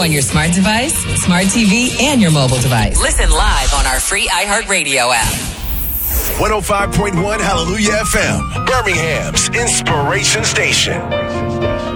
On your smart device, smart TV, and your mobile device. Listen live on our free iHeartRadio app. 105.1 Hallelujah FM, Birmingham's Inspiration Station.